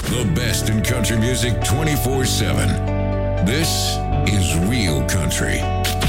The best in country music 24/7. This is Real Country.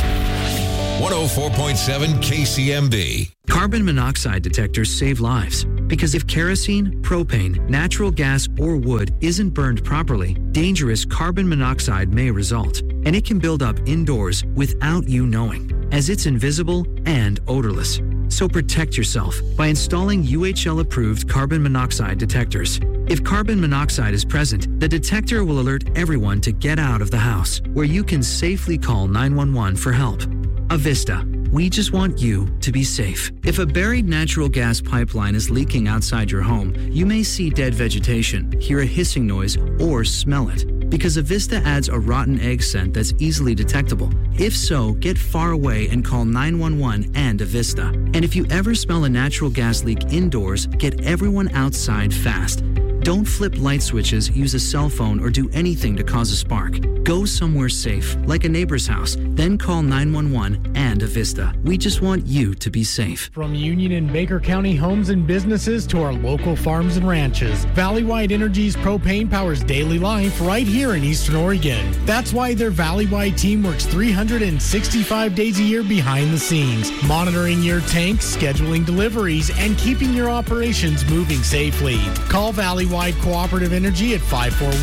104.7 KCMB. Carbon monoxide detectors save lives because if kerosene, propane, natural gas, or wood isn't burned properly, dangerous carbon monoxide may result, and it can build up indoors without you knowing, as it's invisible and odorless. So protect yourself by installing UHL-approved carbon monoxide detectors. If carbon monoxide is present, the detector will alert everyone to get out of the house, where you can safely call 911 for help. Avista. We just want you to be safe. If a buried natural gas pipeline is leaking outside your home, you may see dead vegetation, hear a hissing noise, or smell it. Because Avista adds a rotten egg scent that's easily detectable. If so, get far away and call 911 and Avista. And if you ever smell a natural gas leak indoors, get everyone outside fast. Don't flip light switches, use a cell phone, or do anything to cause a spark. Go somewhere safe, like a neighbor's house, then call 911 and Avista. We just want you to be safe. From Union and Baker County homes and businesses to our local farms and ranches, Valley-Wide Energy's propane powers daily life right here in Eastern Oregon. That's why their Valley-Wide team works 365 days a year behind the scenes, monitoring your tanks, scheduling deliveries, and keeping your operations moving safely. Call Valley-Wide Cooperative Energy at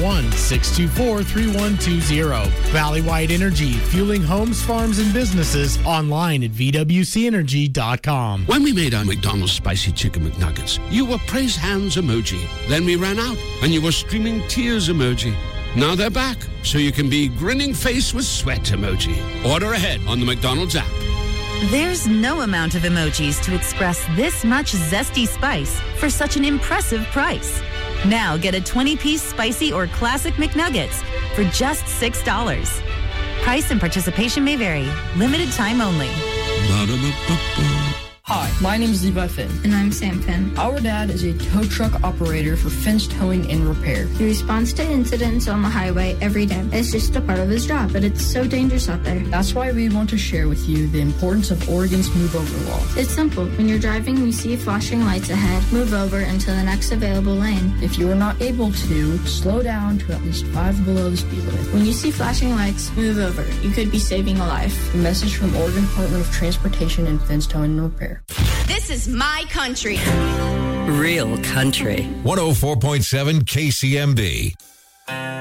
541-624-3120. Valley-Wide Energy, fueling homes, farms, and businesses, online at VWCEnergy.com. When we made our McDonald's Spicy Chicken McNuggets, you were praise hands emoji. Then we ran out, and you were streaming tears emoji. Now they're back, so you can be grinning face with sweat emoji. Order ahead on the McDonald's app. There's no amount of emojis to express this much zesty spice for such an impressive price. Now get a 20-piece spicy or classic McNuggets for just $6. Price and participation may vary. Limited time only. Hi, my name is Levi Finn. And I'm Sam Finn. Our dad is a tow truck operator for Finn's Towing and Repair. He responds to incidents on the highway every day. It's just a part of his job, but it's so dangerous out there. That's why we want to share with you the importance of Oregon's Move Over law. It's simple. When you're driving, you see flashing lights ahead, move over into the next available lane. If you are not able to, slow down to at least 5 below the speed limit. When you see flashing lights, move over. You could be saving a life. A message from Oregon Department of Transportation and Finn's Towing and Repair. This is my country. Real Country. 104.7 KCMB.